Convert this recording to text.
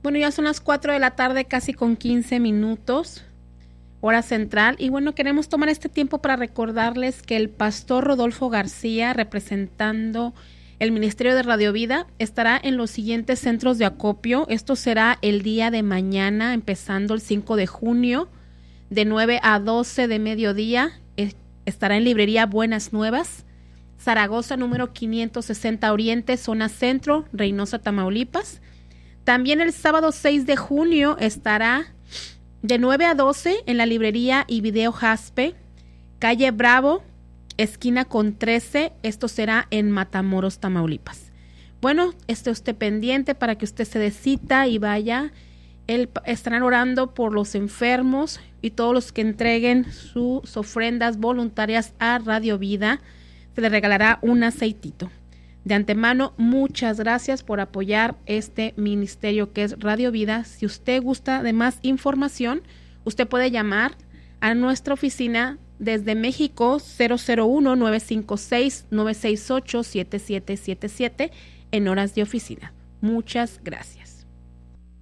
Bueno, ya son las 4 de la tarde, casi con 15 minutos, hora central. Y bueno, queremos tomar este tiempo para recordarles que el pastor Rodolfo García, representando el Ministerio de Radio Vida, estará en los siguientes centros de acopio. Esto será el día de mañana, empezando el 5 de junio, de 9 a 12 de mediodía. Estará en Librería Buenas Nuevas, Zaragoza, número 560 Oriente, zona centro, Reynosa, Tamaulipas. También el sábado 6 de junio estará de 9 a 12 en la librería y video Jaspe, calle Bravo, esquina con 13. Esto será en Matamoros, Tamaulipas. Bueno, esté usted pendiente para que usted se dé cita y vaya. Estarán orando por los enfermos y todos los que entreguen sus ofrendas voluntarias a Radio Vida. Se les regalará un aceitito. De antemano, muchas gracias por apoyar este ministerio que es Radio Vida. Si usted gusta de más información, usted puede llamar a nuestra oficina desde México 001-956-968-7777 en horas de oficina. Muchas gracias.